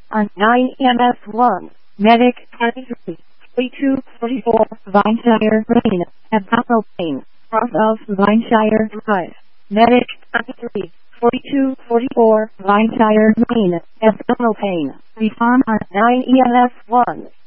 on 9 EMS 1, Medic 23, 4244, Vineshire Green, abdominal pain, front of Vineshire Drive, Medic 23, 4244, Vineshire Green, abdominal pain, respond on 9 EMS 1.